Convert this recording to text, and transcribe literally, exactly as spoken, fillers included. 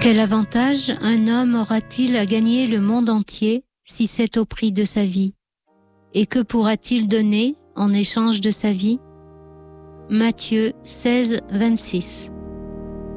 Quel avantage un homme aura-t-il à gagner le monde entier si c'est au prix de sa vie? Et que pourra-t-il donner en échange de sa vie? Matthieu seize, vingt-six.